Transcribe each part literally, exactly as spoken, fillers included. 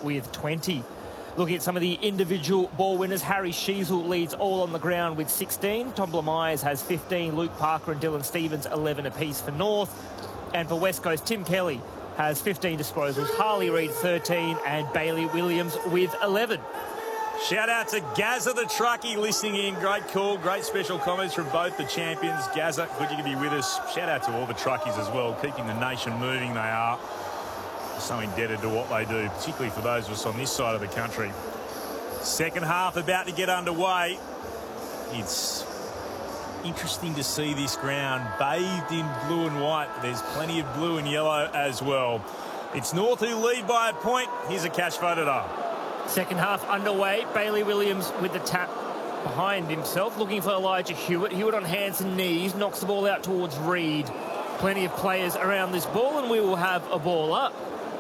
with twenty. Looking at some of the individual ball winners, Harry Sheasel leads all on the ground with sixteen. Tom Myers has fifteen. Luke Parker and Dylan Stevens, eleven apiece for North. And for West Coast, Tim Kelly has fifteen disposals. Harley Reid, thirteen. And Bailey Williams with eleven. Shout out to Gazza the truckie listening in. Great call, great special comments from both the champions. Gazza, good you can be with us. Shout out to all the truckies as well, keeping the nation moving. They are so indebted to what they do, particularly for those of us on this side of the country. Second half about to get underway. It's interesting to see this ground bathed in blue and white. There's plenty of blue and yellow as well. It's North who lead by a point. Here's a catch photo. Second half underway. Bailey Williams with the tap behind himself, looking for Elijah Hewitt. Hewitt on hands and knees, knocks the ball out towards Reid. Plenty of players around this ball, and we will have a ball up.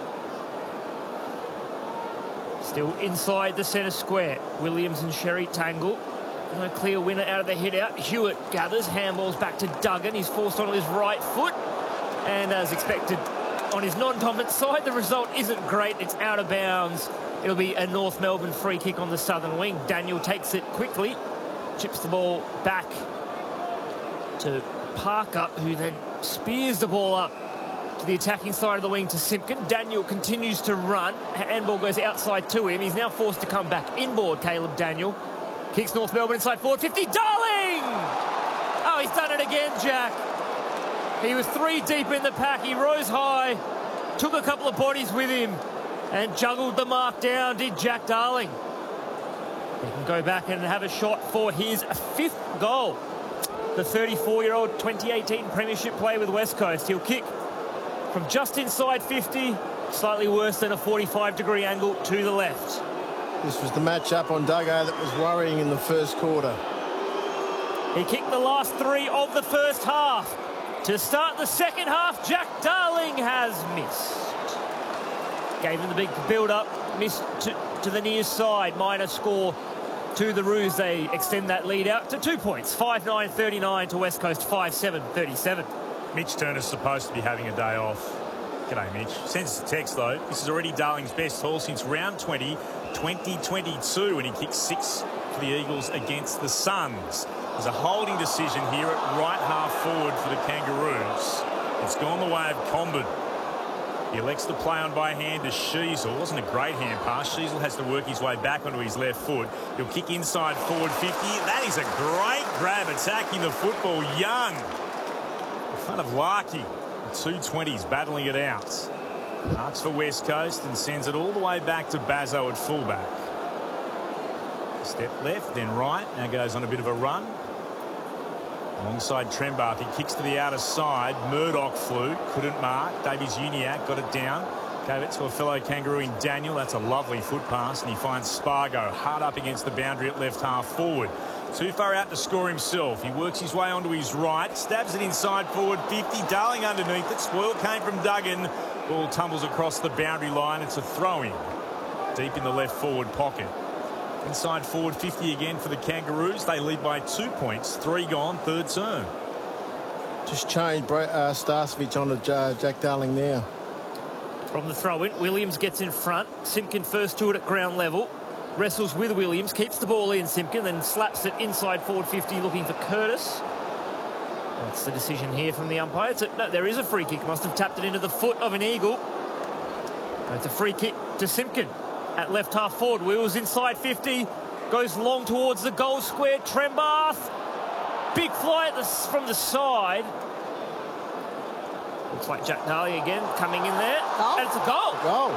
Still inside the centre square. Williams and Sherry tangle. No clear winner out of the hit out. Hewitt gathers, handballs back to Duggan. He's forced onto his right foot. And as expected, on his non-dominant side, the result isn't great. It's out of bounds. It'll be a North Melbourne free kick on the southern wing. Daniel takes it quickly, chips the ball back to Parker, who then spears the ball up to the attacking side of the wing to Simpkin. Daniel continues to run. Handball goes outside to him. He's now forced to come back inboard, Caleb Daniel. Kicks North Melbourne inside forward fifty. Darling! Oh, he's done it again, Jack. He was three deep in the pack. He rose high, took a couple of bodies with him, and juggled the mark down, did Jack Darling. He can go back and have a shot for his fifth goal. The thirty-four-year-old twenty eighteen Premiership player with West Coast. He'll kick from just inside fifty, slightly worse than a forty-five degree angle to the left. This was the match-up on Duggo that was worrying in the first quarter. He kicked the last three of the first half. To start the second half, Jack Darling has missed. Gave him the big build-up, missed to, to the near side. Minor score to the Roos. They extend that lead out to two points. five nine thirty-nine to West Coast, five seven thirty-seven. Mitch Turner's supposed to be having a day off. G'day, Mitch. Sends the text, though. This is already Darling's best haul since round twenty, twenty twenty-two, when he kicked six for the Eagles against the Suns. There's a holding decision here at right half forward for the Kangaroos. It's gone the way of Comben. He elects to play on by hand to Sheasel. Wasn't a great hand pass. Sheasel has to work his way back onto his left foot. He'll kick inside forward fifty. That is a great grab attacking the football. Young in front of Larkey. The two twenties battling it out. Marks for West Coast and sends it all the way back to Bazzo at fullback. Step left, then right. Now goes on a bit of a run. Alongside Trembath, he kicks to the outer side. Murdoch flew, couldn't mark. Davies Uniac got it down. Gave it to a fellow Kangaroo in Daniel. That's a lovely foot pass, and he finds Spargo hard up against the boundary at left half forward. Too far out to score himself. He works his way onto his right, stabs it inside forward fifty. Darling underneath it. Spoil came from Duggan. Ball tumbles across the boundary line. It's a throw-in deep in the left forward pocket. Inside forward fifty again for the Kangaroos. They lead by two points. Three gone, third turn. Just changed uh, Starcevich onto Jack Darling now. From the throw-in, Williams gets in front. Simpkin first to it at ground level. Wrestles with Williams, keeps the ball in Simpkin, then slaps it inside forward fifty, looking for Curtis. That's the decision here from the umpire. It's a, no, there is a free kick. Must have tapped it into the foot of an Eagle. It's a free kick to Simpkin. At left half forward, wheels inside fifty, goes long towards the goal square. Trembath, big fly at the, from the side. Looks like Jack Darling again coming in there. Goal? And it's a goal. Goal.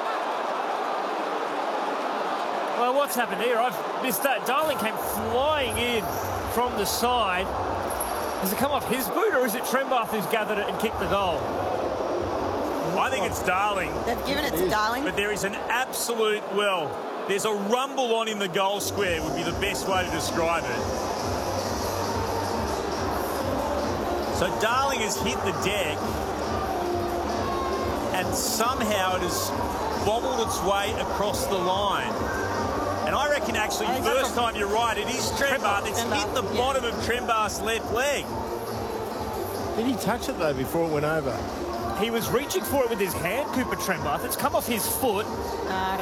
Well, what's happened here? I've missed that. Darling came flying in from the side. Has it come off his boot, or is it Trembath who's gathered it and kicked the goal? I think it's Darling. They've given it to Darling. But there is an absolute, well, there's a rumble on in the goal square would be the best way to describe it. So Darling has hit the deck, and somehow it has bobbled its way across the line. And I reckon actually, first time you're right, it is Trembath. It's hit the bottom of Trembath's left leg. Did he touch it, though, before it went over? He was reaching for it with his hand, Cooper Trembath. It's come off his foot. Uh,